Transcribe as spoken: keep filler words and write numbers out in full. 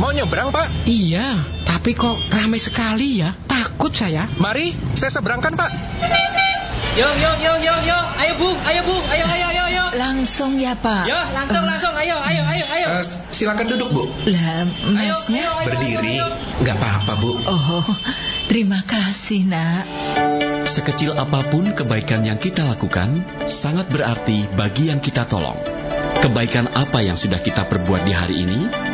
Mau nyebrang, Pak? Iya, tapi kok ramai sekali ya. Takut saya. Mari, saya seberangkan, Pak. Yo, yo, yo, yo, yo. Ayo, Bung. Ayo, Bung. Ayo, ayo, ayo, ayo. Langsung ya, Pak? Yo, langsung, Uh, langsung. Ayo, ayo, ayo, ayo. Uh, silakan duduk, Bu. Lah, Masnya? Ayo, ayo, ayo, Berdiri. ayo, ayo. Nggak apa-apa, Bu. Oh, terima kasih, Nak. Sekecil apapun kebaikan yang kita lakukan, sangat berarti bagi yang kita tolong. Kebaikan apa yang sudah kita perbuat di hari ini